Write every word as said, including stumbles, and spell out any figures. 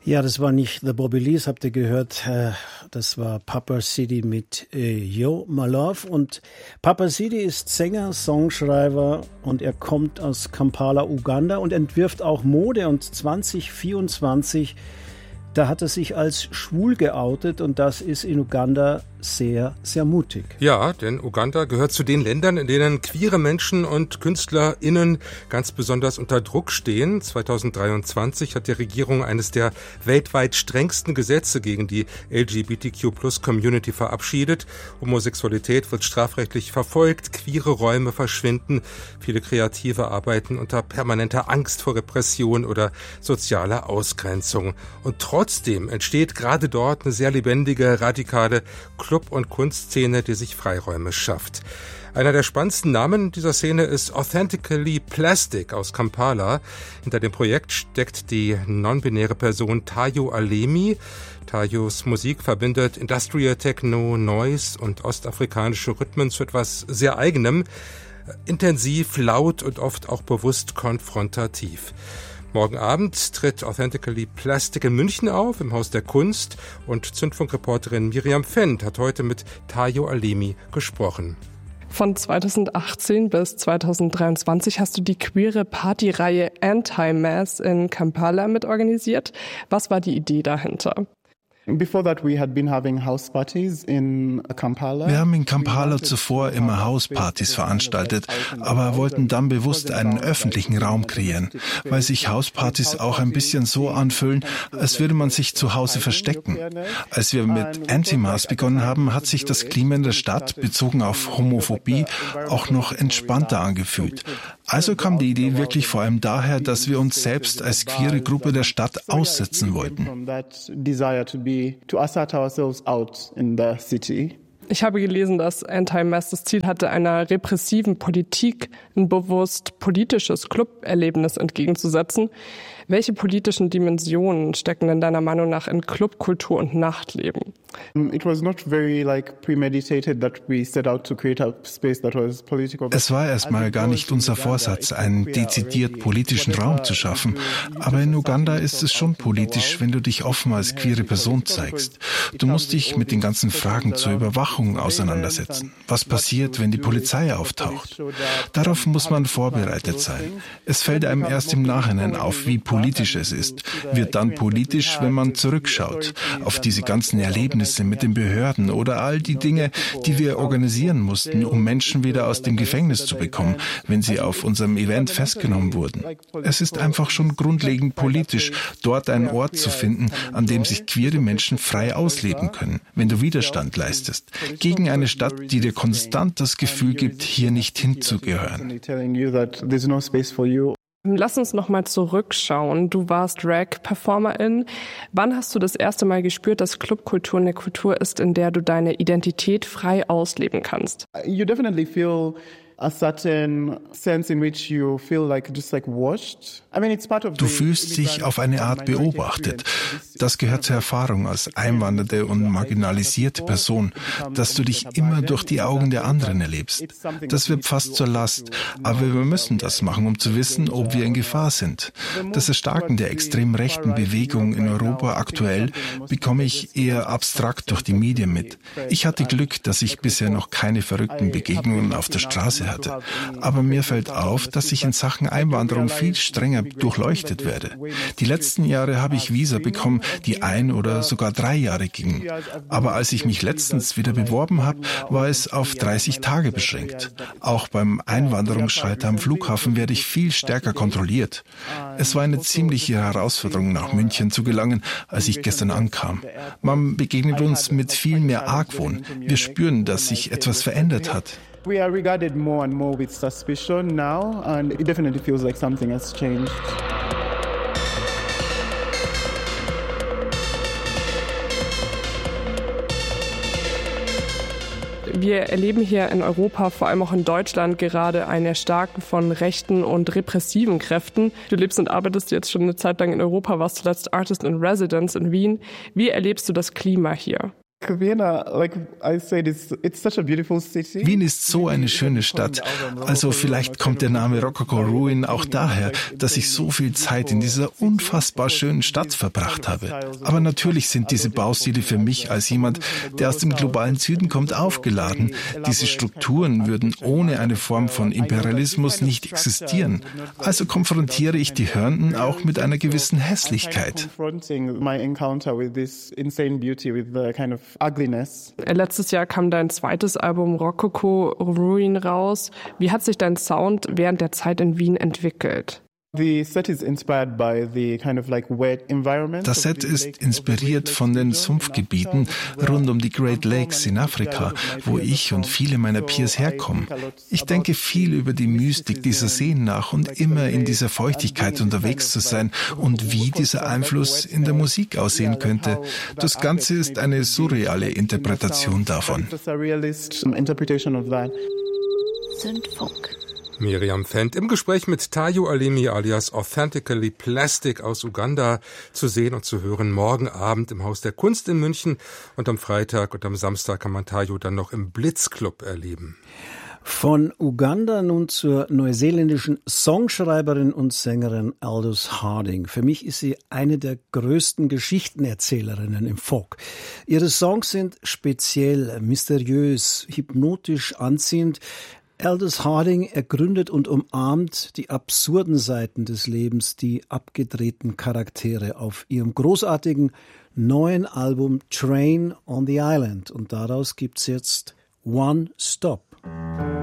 Ja, das war nicht The Bobby Lees, habt ihr gehört. Das war Papa Sidi mit Yo My Love. Und Papa Sidi ist Sänger, Songschreiber und er kommt aus Kampala, Uganda und entwirft auch Mode. Und zwanzig vierundzwanzig, da hat er sich als schwul geoutet und das ist in Uganda sehr, sehr mutig. Ja, denn Uganda gehört zu den Ländern, in denen queere Menschen und KünstlerInnen ganz besonders unter Druck stehen. zweitausenddreiundzwanzig hat die Regierung eines der weltweit strengsten Gesetze gegen die L G B T Q Plus Community verabschiedet. Homosexualität wird strafrechtlich verfolgt, queere Räume verschwinden, viele Kreative arbeiten unter permanenter Angst vor Repression oder sozialer Ausgrenzung. Und trotzdem entsteht gerade dort eine sehr lebendige, radikale Club- und Kunstszene, die sich Freiräume schafft. Einer der spannendsten Namen dieser Szene ist Authentically Plastic aus Kampala. Hinter dem Projekt steckt die non-binäre Person Tayo Alemi. Tayos Musik verbindet Industrial Techno, Noise und ostafrikanische Rhythmen zu etwas sehr Eigenem. Intensiv, laut und oft auch bewusst konfrontativ. Morgen Abend tritt Authentically Plastic in München auf, im Haus der Kunst. Und Zündfunkreporterin Miriam Fendt hat heute mit Tayo Alemi gesprochen. Von zweitausendachtzehn bis zweitausenddreiundzwanzig hast du die queere Partyreihe Anti-Mass in Kampala mitorganisiert. Was war die Idee dahinter? Before that we had been having house parties in Kampala. Wir haben in Kampala zuvor immer Hauspartys veranstaltet, aber wollten dann bewusst einen öffentlichen Raum kreieren, weil sich Hauspartys auch ein bisschen so anfühlen, als würde man sich zu Hause verstecken. Als wir mit Anti-Mass begonnen haben, hat sich das Klima in der Stadt, bezogen auf Homophobie, auch noch entspannter angefühlt. Also kam die Idee wirklich vor allem daher, dass wir uns selbst als queere Gruppe der Stadt aussetzen wollten. To assert ourselves out in the city. Ich habe gelesen, dass Anti-Mass das Ziel hatte, einer repressiven Politik ein bewusst politisches Club-Erlebnis entgegenzusetzen. Welche politischen Dimensionen stecken denn deiner Meinung nach in Clubkultur und Nachtleben? It was not very like premeditated that we set out to create a space that was political. Es war erstmal gar nicht unser Vorsatz, einen dezidiert politischen Raum zu schaffen. Aber in Uganda ist es schon politisch, wenn du dich offen als queere Person zeigst. Du musst dich mit den ganzen Fragen zur Überwachung auseinandersetzen. Was passiert, wenn die Polizei auftaucht? Darauf muss man vorbereitet sein. Es fällt einem erst im Nachhinein auf, wie politisch es ist. Wird dann politisch, wenn man zurückschaut auf diese ganzen Erlebnisse mit den Behörden oder all die Dinge, die wir organisieren mussten, um Menschen wieder aus dem Gefängnis zu bekommen, wenn sie auf unserem Event festgenommen wurden. Es ist einfach schon grundlegend politisch, dort einen Ort zu finden, an dem sich queere Menschen frei ausleben können, wenn du Widerstand leistest, gegen eine Stadt, die dir konstant das Gefühl gibt, hier nicht hinzugehören. Lass uns noch mal zurückschauen. Du warst Drag-Performerin. Wann hast du das erste Mal gespürt, dass Clubkultur eine Kultur ist, in der du deine Identität frei ausleben kannst? You definitely feel a certain sense in which you feel like just like watched. I mean, it's part of. Du fühlst dich auf eine Art beobachtet. Das gehört zur Erfahrung als einwanderte und marginalisierte Person, dass du dich immer durch die Augen der anderen erlebst. Das wird fast zur Last, aber wir müssen das machen, um zu wissen, ob wir in Gefahr sind. Das Erstarken der extrem rechten Bewegung in Europa aktuell bekomme ich eher abstrakt durch die Medien mit. Ich hatte Glück, dass ich bisher noch keine verrückten Begegnungen auf der Straße hatte. Aber mir fällt auf, dass ich in Sachen Einwanderung viel strenger durchleuchtet werde. Die letzten Jahre habe ich Visa bekommen, die ein oder sogar drei Jahre gingen. Aber als ich mich letztens wieder beworben habe, war es auf dreißig Tage beschränkt. Auch beim Einwanderungsschalter am Flughafen werde ich viel stärker kontrolliert. Es war eine ziemliche Herausforderung, nach München zu gelangen, als ich gestern ankam. Man begegnet uns mit viel mehr Argwohn. Wir spüren, dass sich etwas verändert hat. We are regarded more and more with suspicion now, and it definitely feels like something has changed. Wir erleben hier in Europa, vor allem auch in Deutschland, gerade ein Erstarken von rechten und repressiven Kräften. Du lebst und arbeitest jetzt schon eine Zeit lang in Europa, warst zuletzt Artist in Residence in Wien. Wie erlebst du das Klima hier? Wien ist so eine schöne Stadt. Also vielleicht kommt der Name Rococo Ruin auch daher, dass ich so viel Zeit in dieser unfassbar schönen Stadt verbracht habe. Aber natürlich sind diese Baustile für mich als jemand, der aus dem globalen Süden kommt, aufgeladen. Diese Strukturen würden ohne eine Form von Imperialismus nicht existieren. Also konfrontiere ich die Hörnten auch mit einer gewissen Hässlichkeit. Letztes Jahr kam dein zweites Album Rococo Ruin raus. Wie hat sich dein Sound während der Zeit in Wien entwickelt? Das Set ist inspiriert von den Sumpfgebieten rund um die Great Lakes in Afrika, wo ich und viele meiner Peers herkommen. Ich denke viel über die Mystik dieser Seen nach und immer in dieser Feuchtigkeit unterwegs zu sein und wie dieser Einfluss in der Musik aussehen könnte. Das Ganze ist eine surreale Interpretation davon. Zündfunk. Miriam Fendt im Gespräch mit Tayo Alimi alias Authentically Plastic aus Uganda zu sehen und zu hören morgen Abend im Haus der Kunst in München und am Freitag und am Samstag kann man Tayo dann noch im Blitzclub erleben. Von Uganda nun zur neuseeländischen Songschreiberin und Sängerin Aldous Harding. Für mich ist sie eine der größten Geschichtenerzählerinnen im Folk. Ihre Songs sind speziell, mysteriös, hypnotisch anziehend. Aldous Harding ergründet und umarmt die absurden Seiten des Lebens, die abgedrehten Charaktere auf ihrem großartigen neuen Album Train on the Island. Und daraus gibt's jetzt One Stop.